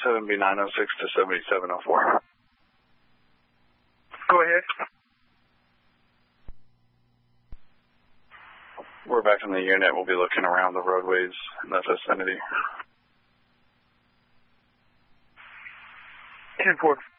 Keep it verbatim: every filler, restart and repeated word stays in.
seven B nine oh six to seventy-seven oh four. Go ahead. We're back in the unit. We'll be looking around the roadways in that vicinity. ten four.